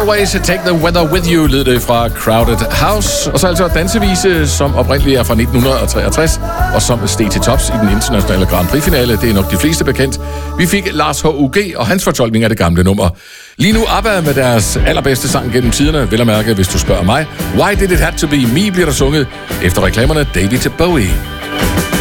Always Take the Weather With You, lød det fra Crowded House. Og så altså dansevise, som oprindeligt er fra 1963, og som steg til tops i den internationale Grand Prix-finale. Det er nok de fleste bekendt. Vi fik Lars H.U.G. og hans fortolkning af det gamle nummer. Lige nu ABBA med deres allerbedste sang gennem tiderne, vel at mærke, hvis du spørger mig. Why Did It Have To Be Me bliver der sunget efter reklamerne David Bowie.